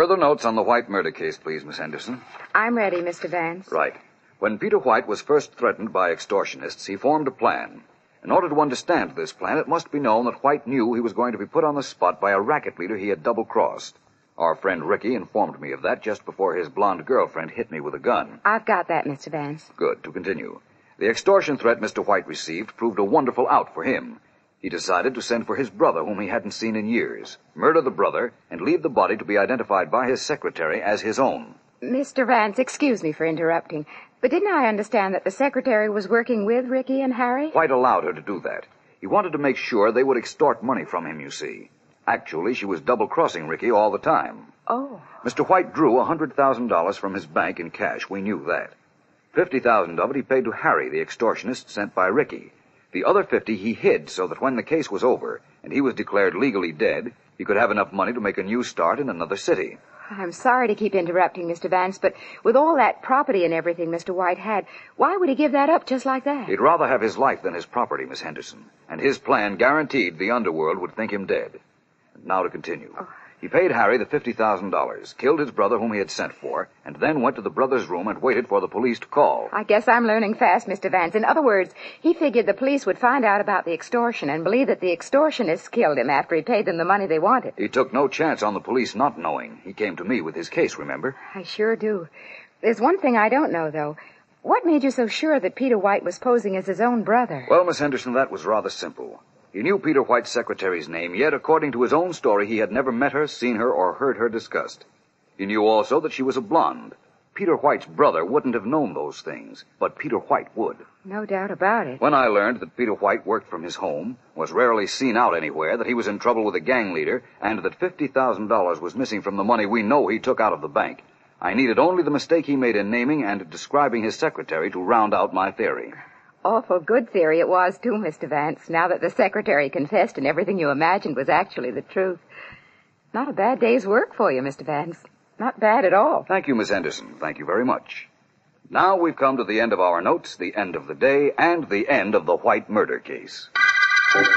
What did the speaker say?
Further notes on the White murder case, please, Miss Henderson. I'm ready, Mr. Vance. Right. When Peter White was first threatened by extortionists, he formed a plan. In order to understand this plan, it must be known that White knew he was going to be put on the spot by a racket leader he had double-crossed. Our friend Ricky informed me of that just before his blonde girlfriend hit me with a gun. I've got that, Mr. Vance. Good. To continue. The extortion threat Mr. White received proved a wonderful out for him. He decided to send for his brother, whom he hadn't seen in years, murder the brother, and leave the body to be identified by his secretary as his own. Mr. Vance, excuse me for interrupting, but didn't I understand that the secretary was working with Ricky and Harry? White allowed her to do that. He wanted to make sure they would extort money from him, you see. Actually, she was double-crossing Ricky all the time. Oh. Mr. White drew $100,000 from his bank in cash. We knew that. $50,000 of it he paid to Harry, the extortionist sent by Ricky. The other $50,000 he hid so that when the case was over and he was declared legally dead, he could have enough money to make a new start in another city. I'm sorry to keep interrupting, Mr. Vance, but with all that property and everything Mr. White had, why would he give that up just like that? He'd rather have his life than his property, Miss Henderson. And his plan guaranteed the underworld would think him dead. And now to continue. Oh. He paid Harry the $50,000, killed his brother whom he had sent for, and then went to the brother's room and waited for the police to call. I guess I'm learning fast, Mr. Vance. In other words, he figured the police would find out about the extortion and believe that the extortionists killed him after he paid them the money they wanted. He took no chance on the police not knowing. He came to me with his case, remember? I sure do. There's one thing I don't know, though. What made you so sure that Peter White was posing as his own brother? Well, Miss Henderson, that was rather simple. He knew Peter White's secretary's name, yet, according to his own story, he had never met her, seen her, or heard her discussed. He knew also that she was a blonde. Peter White's brother wouldn't have known those things, but Peter White would. No doubt about it. When I learned that Peter White worked from his home, was rarely seen out anywhere, that he was in trouble with a gang leader, and that $50,000 was missing from the money we know he took out of the bank, I needed only the mistake he made in naming and describing his secretary to round out my theory. Awful good theory it was, too, Mr. Vance, now that the secretary confessed and everything you imagined was actually the truth. Not a bad day's work for you, Mr. Vance. Not bad at all. Thank you, Miss Henderson. Thank you very much. Now we've come to the end of our notes, the end of the day, and the end of the White murder case.